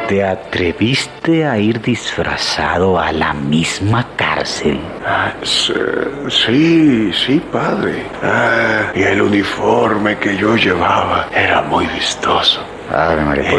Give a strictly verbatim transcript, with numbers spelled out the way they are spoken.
¿Te atreviste a ir disfrazado a la misma cárcel? Ah, sí, sí, padre. Ah, y el uniforme que yo llevaba era muy vistoso. Ave María.